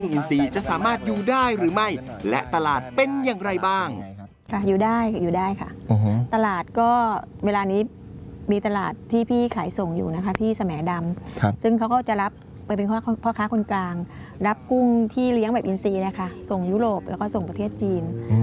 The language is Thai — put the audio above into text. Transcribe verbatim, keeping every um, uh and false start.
อินทรีย์จะสามารถอยู่ได้หรือไม่และตลาดเป็นอย่างไรบ้างค่ะอยู่ได้อยู่ได้ค่ะตลาดก็เวลานี้มีตลาดที่พี่ขายส่งอยู่นะคะที่แสมดำซึ่งเขาก็จะรับไปเป็นพ่อค้าคนกลางรับกุ้งที่เลี้ยงแบบอินทรีย์นะคะส่งยุโรปแล้วก็ส่งประเทศจีน